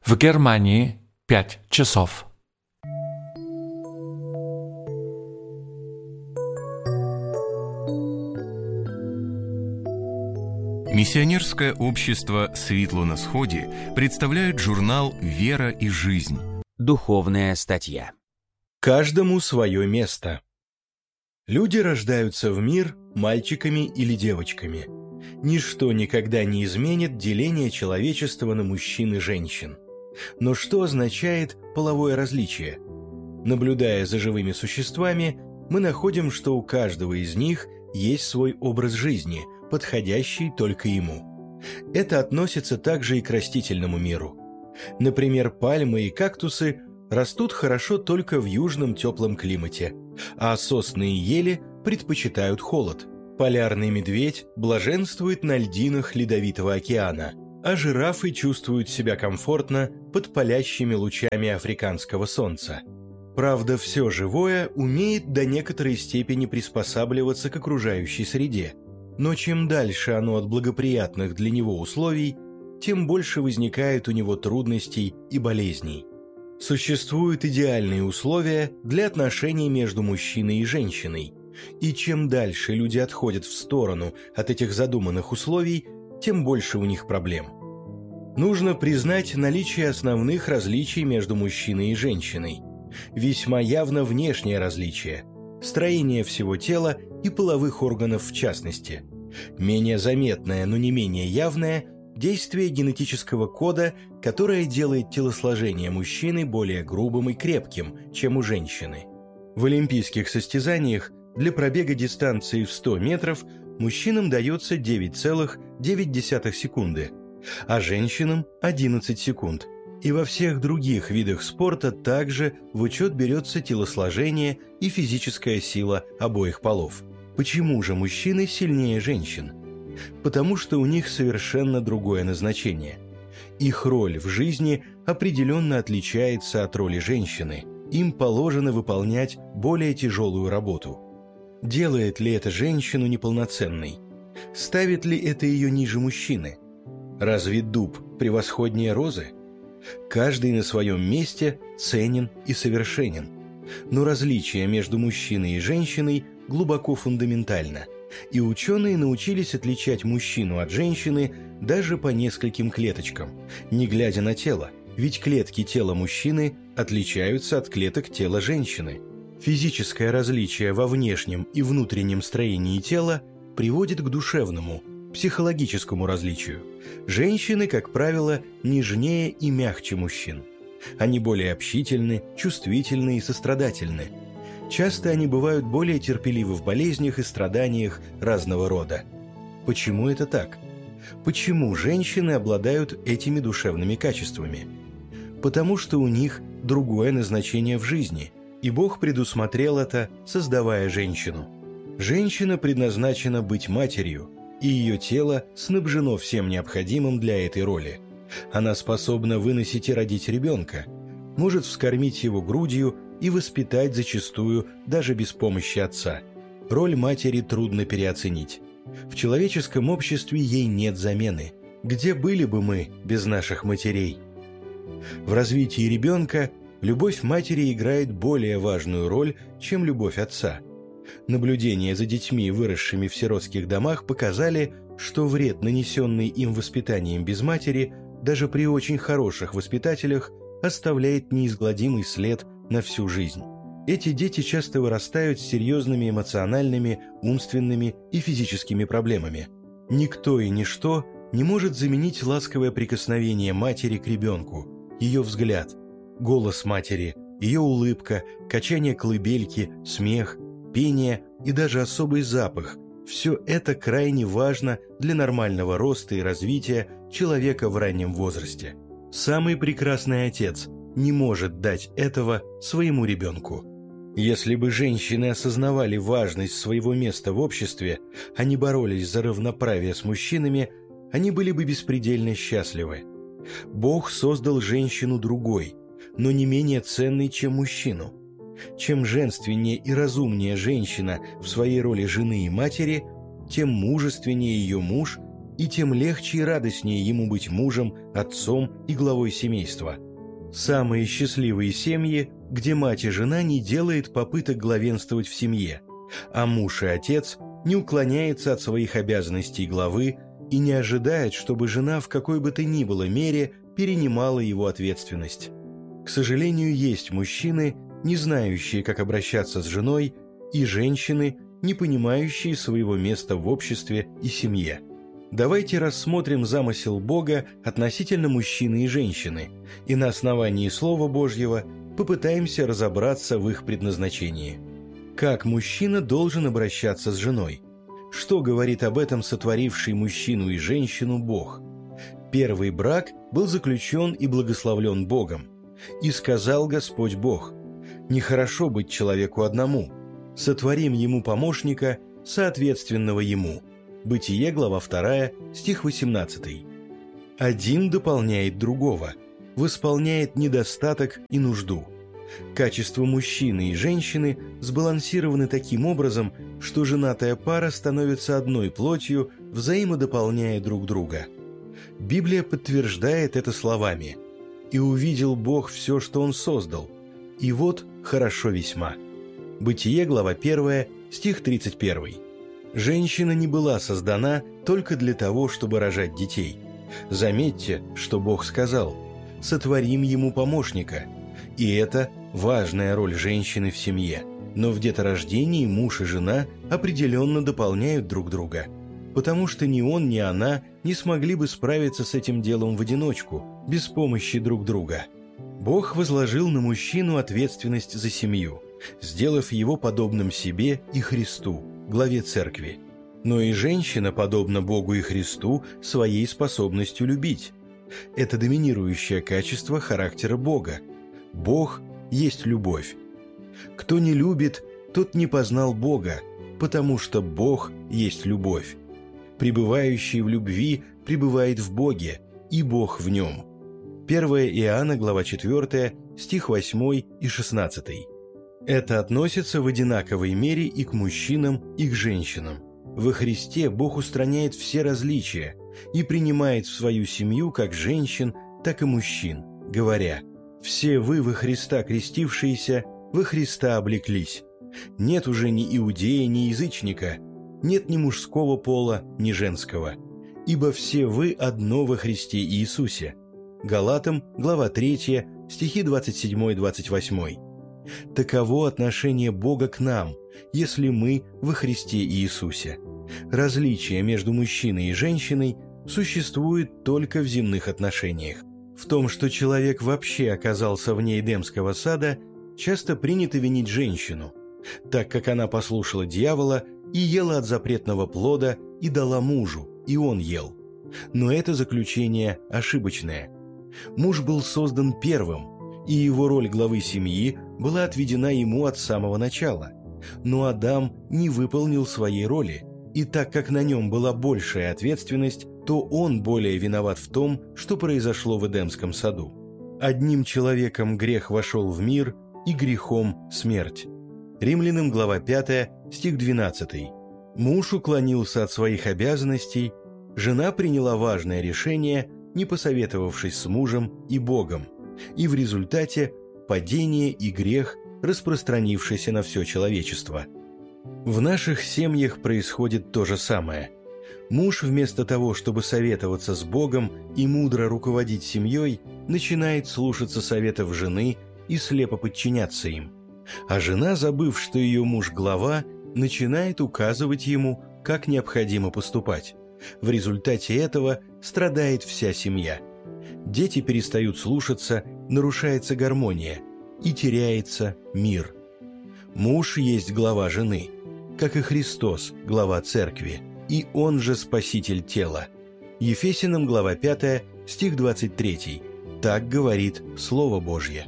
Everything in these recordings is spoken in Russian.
В Германии 5 часов. Миссионерское общество «Светло на сходе» представляет журнал «Вера и жизнь». Духовная статья. Каждому свое место. Люди рождаются в мир мальчиками или девочками. Ничто никогда не изменит деление человечества на мужчин и женщин. Но что означает половое различие? Наблюдая за живыми существами, мы находим, что у каждого из них есть свой образ жизни, подходящий только ему. Это относится также и к растительному миру. Например, пальмы и кактусы растут хорошо только в южном теплом климате, а сосны и ели предпочитают холод. Полярный медведь блаженствует на льдинах Ледовитого океана, а жирафы чувствуют себя комфортно под палящими лучами африканского солнца. Правда, все живое умеет до некоторой степени приспосабливаться к окружающей среде, но чем дальше оно от благоприятных для него условий, тем больше возникает у него трудностей и болезней. Существуют идеальные условия для отношений между мужчиной и женщиной, и чем дальше люди отходят в сторону от этих задуманных условий, тем больше у них проблем. Нужно признать наличие основных различий между мужчиной и женщиной. Весьма явно внешнее различие – строение всего тела и половых органов в частности. Менее заметное, но не менее явное – действие генетического кода, которое делает телосложение мужчины более грубым и крепким, чем у женщины. В олимпийских состязаниях для пробега дистанции в 100 метров мужчинам дается 9,9 секунды, а женщинам – 11 секунд. И во всех других видах спорта также в учет берется телосложение и физическая сила обоих полов. Почему же мужчины сильнее женщин? Потому что у них совершенно другое назначение. Их роль в жизни определенно отличается от роли женщины. Им положено выполнять более тяжелую работу. Делает ли это женщину неполноценной? Ставит ли это ее ниже мужчины? Разве дуб превосходнее розы? Каждый на своем месте ценен и совершенен. Но различие между мужчиной и женщиной глубоко фундаментально, и ученые научились отличать мужчину от женщины даже по нескольким клеточкам, не глядя на тело, ведь клетки тела мужчины отличаются от клеток тела женщины. Физическое различие во внешнем и внутреннем строении тела приводит к душевному, психологическому различию. Женщины, как правило, нежнее и мягче мужчин. Они более общительны, чувствительны и сострадательны. Часто они бывают более терпеливы в болезнях и страданиях разного рода. Почему это так? Почему женщины обладают этими душевными качествами? Потому что у них другое назначение в жизни, и Бог предусмотрел это, создавая женщину. Женщина предназначена быть матерью, и ее тело снабжено всем необходимым для этой роли. Она способна выносить и родить ребенка, может вскормить его грудью и воспитать зачастую даже без помощи отца. Роль матери трудно переоценить. В человеческом обществе ей нет замены. Где были бы мы без наших матерей? В развитии ребенка любовь матери играет более важную роль, чем любовь отца. Наблюдения за детьми, выросшими в сиротских домах, показали, что вред, нанесенный им воспитанием без матери, даже при очень хороших воспитателях, оставляет неизгладимый след на всю жизнь. Эти дети часто вырастают с серьезными эмоциональными, умственными и физическими проблемами. Никто и ничто не может заменить ласковое прикосновение матери к ребенку, ее взгляд, голос матери, ее улыбка, качание колыбельки, смех, пение и даже особый запах. Все это крайне важно для нормального роста и развития человека в раннем возрасте. Самый прекрасный отец не может дать этого своему ребенку. Если бы женщины осознавали важность своего места в обществе, а не боролись за равноправие с мужчинами, они были бы беспредельно счастливы. Бог создал женщину другой, но не менее ценной, чем мужчину. Чем женственнее и разумнее женщина в своей роли жены и матери, тем мужественнее ее муж и тем легче и радостнее ему быть мужем, отцом и главой семейства. Самые счастливые семьи, где мать и жена не делает попыток главенствовать в семье, а муж и отец не уклоняется от своих обязанностей главы и не ожидает, чтобы жена в какой бы то ни было мере перенимала его ответственность. К сожалению, есть мужчины, не знающие, как обращаться с женой, и женщины, не понимающие своего места в обществе и семье. Давайте рассмотрим замысел Бога относительно мужчины и женщины, и на основании Слова Божьего попытаемся разобраться в их предназначении. Как мужчина должен обращаться с женой? Что говорит об этом сотворивший мужчину и женщину Бог? Первый брак был заключен и благословлен Богом. «И сказал Господь Бог: нехорошо быть человеку одному, сотворим ему помощника, соответственного ему». Бытие, глава 2, стих 18. Один дополняет другого, восполняет недостаток и нужду. Качества мужчины и женщины сбалансированы таким образом, что женатая пара становится одной плотью, взаимодополняя друг друга. Библия подтверждает это словами: «И увидел Бог все, что Он создал, и вот хорошо весьма». Бытие, глава 1, стих 31. Женщина не была создана только для того, чтобы рожать детей. Заметьте, что Бог сказал: «Сотворим ему помощника». И это важная роль женщины в семье. Но в деторождении муж и жена определенно дополняют друг друга, потому что ни он, ни она не смогли бы справиться с этим делом в одиночку, без помощи друг друга. Бог возложил на мужчину ответственность за семью, сделав его подобным себе и Христу, главе церкви. Но и женщина подобна Богу и Христу своей способностью любить. Это доминирующее качество характера Бога. Бог есть любовь. Кто не любит, тот не познал Бога, потому что Бог есть любовь. Пребывающий в любви пребывает в Боге, и Бог в нем. 1 Иоанна, глава 4, стих 8 и 16. Это относится в одинаковой мере и к мужчинам, и к женщинам. Во Христе Бог устраняет все различия и принимает в свою семью как женщин, так и мужчин, говоря: «Все вы во Христа крестившиеся, во Христа облеклись. Нет уже ни иудея, ни язычника, нет ни мужского пола, ни женского, ибо все вы одно во Христе Иисусе». Галатам, глава 3, стихи 27-28. Таково отношение Бога к нам, если мы во Христе Иисусе. Различие между мужчиной и женщиной существует только в земных отношениях. В том, что человек вообще оказался вне Эдемского сада, часто принято винить женщину, так как она послушала дьявола и ела от запретного плода и дала мужу, и он ел. Но это заключение ошибочное. Муж был создан первым, и его роль главы семьи была отведена ему от самого начала. Но Адам не выполнил своей роли, и так как на нем была большая ответственность, то он более виноват в том, что произошло в Эдемском саду. Одним человеком грех вошел в мир, и грехом смерть. Римлянам, глава 5, стих 12. Муж уклонился от своих обязанностей, жена приняла важное решение, не посоветовавшись с мужем и Богом, и в результате падение и грех, распространившийся на все человечество. В наших семьях происходит то же самое. Муж вместо того, чтобы советоваться с Богом и мудро руководить семьей, начинает слушаться советов жены и слепо подчиняться им. А жена, забыв, что ее муж глава, начинает указывать ему, как необходимо поступать. В результате этого страдает вся семья. Дети перестают слушаться, нарушается гармония и теряется мир. Муж есть глава жены, как и Христос, глава церкви, и он же спаситель тела. Ефесянам, глава 5, стих 23. Так говорит Слово Божье.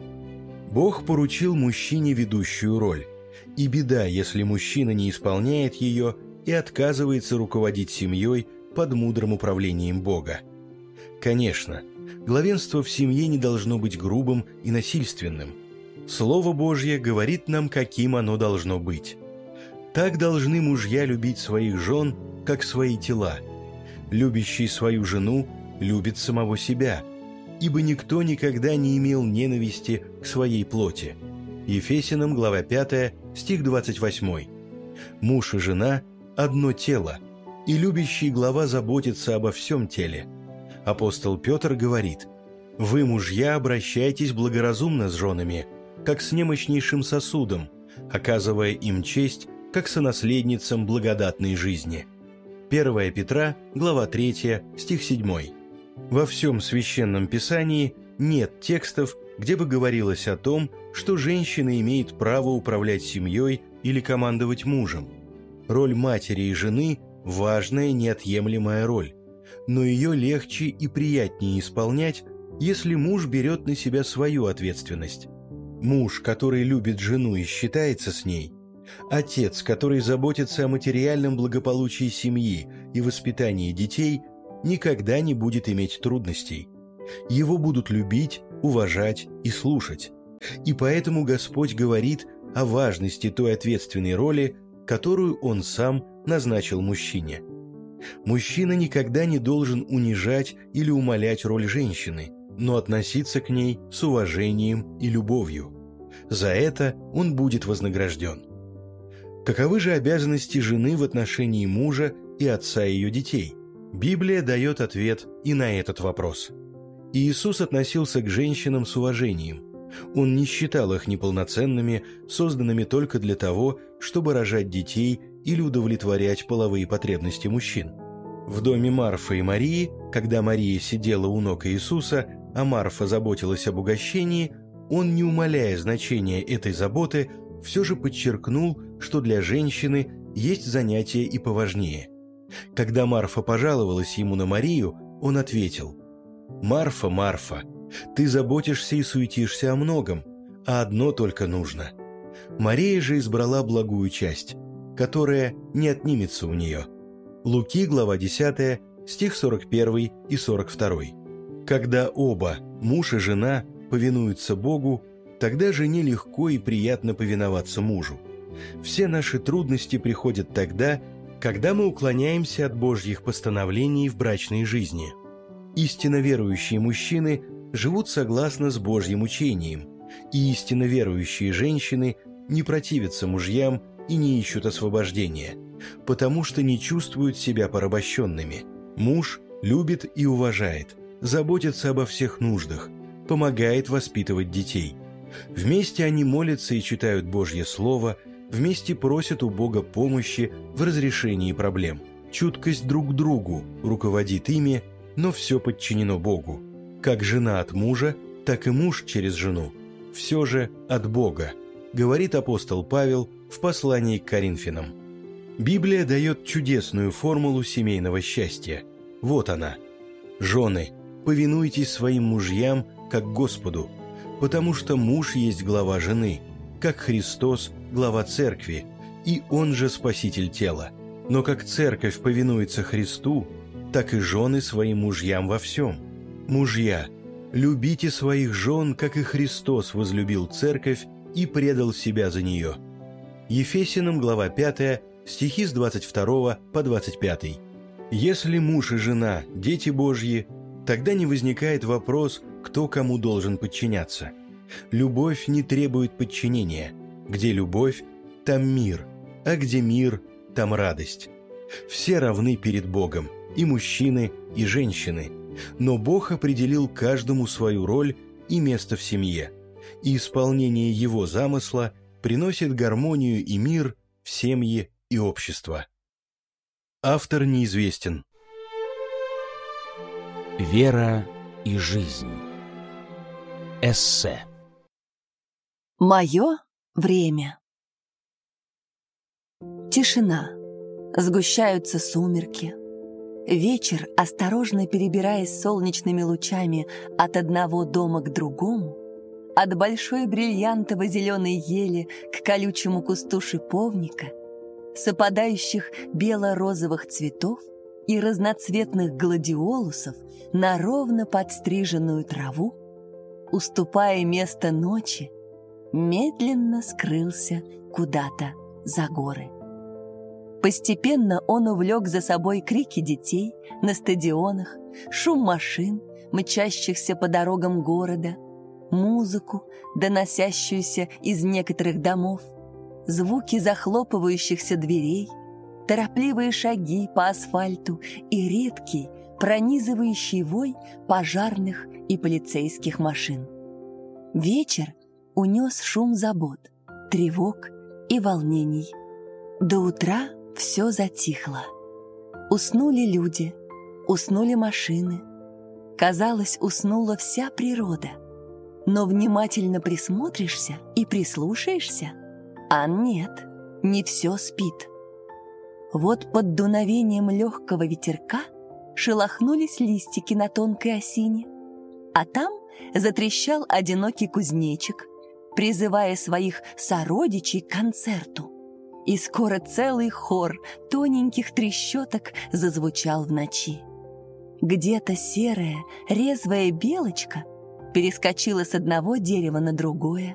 Бог поручил мужчине ведущую роль, и беда, если мужчина не исполняет ее и отказывается руководить семьей под мудрым управлением Бога. Конечно, главенство в семье не должно быть грубым и насильственным. Слово Божье говорит нам, каким оно должно быть. Так должны мужья любить своих жен, как свои тела. Любящий свою жену любит самого себя, ибо никто никогда не имел ненависти к своей плоти». Ефесянам, глава 5, стих 28. Муж и жена – одно тело, и любящий глава заботится обо всем теле. Апостол Петр говорит: «Вы, мужья, обращайтесь благоразумно с женами, как с немощнейшим сосудом, оказывая им честь, как сонаследницам благодатной жизни». 1 Петра, глава 3, стих 7. Во всем Священном Писании нет текстов, где бы говорилось о том, что женщина имеет право управлять семьей или командовать мужем. Роль матери и жены – важная, неотъемлемая роль, но ее легче и приятнее исполнять, если муж берет на себя свою ответственность. Муж, который любит жену и считается с ней, отец, который заботится о материальном благополучии семьи и воспитании детей, никогда не будет иметь трудностей. Его будут любить, уважать и слушать. И поэтому Господь говорит о важности той ответственной роли, которую Он сам назначил мужчине. Мужчина никогда не должен унижать или умалять роль женщины, но относиться к ней с уважением и любовью. За это он будет вознагражден. Каковы же обязанности жены в отношении мужа и отца ее детей? Библия дает ответ и на этот вопрос. Иисус относился к женщинам с уважением. Он не считал их неполноценными, созданными только для того, чтобы рожать детей или удовлетворять половые потребности мужчин. В доме Марфы и Марии, когда Мария сидела у ног Иисуса, а Марфа заботилась об угощении, он, не умаляя значения этой заботы, все же подчеркнул, что для женщины есть занятие и поважнее. Когда Марфа пожаловалась ему на Марию, он ответил: «Марфа, Марфа, ты заботишься и суетишься о многом, а одно только нужно. Мария же избрала благую часть, которая не отнимется у нее». Луки, глава 10, стих 41 и 42. Когда оба, муж и жена, повинуются Богу, тогда жене легко и приятно повиноваться мужу. Все наши трудности приходят тогда, когда мы уклоняемся от Божьих постановлений в брачной жизни. Истинно верующие мужчины живут согласно с Божьим учением, и истинно верующие женщины не противятся мужьям и не ищут освобождения, потому что не чувствуют себя порабощенными. Муж любит и уважает, заботится обо всех нуждах, помогает воспитывать детей. Вместе они молятся и читают Божье Слово, вместе просят у Бога помощи в разрешении проблем. Чуткость друг к другу руководит ими, но все подчинено Богу. Как жена от мужа, так и муж через жену. Все же от Бога, говорит апостол Павел в послании к Коринфянам. Библия дает чудесную формулу семейного счастья. Вот она. «Жены, повинуйтесь своим мужьям, как Господу, потому что муж есть глава жены, как Христос – глава церкви, и Он же Спаситель тела. Но как церковь повинуется Христу, так и жены своим мужьям во всем. Мужья, любите своих жен, как и Христос возлюбил церковь и предал себя за нее». Ефесянам, глава 5, стихи с 22 по 25. Если муж и жена – дети Божьи, тогда не возникает вопрос, кто кому должен подчиняться. Любовь не требует подчинения. Где любовь, там мир, а где мир, там радость. Все равны перед Богом, и мужчины, и женщины, но Бог определил каждому свою роль и место в семье, и исполнение Его замысла приносит гармонию и мир в семьи и общество. Автор неизвестен. Вера и жизнь. Эссе. Мое время. Тишина. Сгущаются сумерки. Вечер, осторожно перебираясь солнечными лучами от одного дома к другому, от большой бриллиантово-зеленой ели к колючему кусту шиповника, с опадающих бело-розовых цветов и разноцветных гладиолусов на ровно подстриженную траву, уступая место ночи, медленно скрылся куда-то за горы. Постепенно он увлек за собой крики детей на стадионах, шум машин, мчащихся по дорогам города, музыку, доносящуюся из некоторых домов, звуки захлопывающихся дверей, торопливые шаги по асфальту и редкий, пронизывающий вой пожарных и полицейских машин. Вечер унес шум забот, тревог и волнений. До утра все затихло. Уснули люди, уснули машины. Казалось, уснула вся природа. Но внимательно присмотришься и прислушаешься, а нет, не все спит. Вот под дуновением легкого ветерка шелохнулись листики на тонкой осине, а там затрещал одинокий кузнечик, призывая своих сородичей к концерту. И скоро целый хор тоненьких трещоток зазвучал в ночи. Где-то серая, резвая белочка перескочила с одного дерева на другое,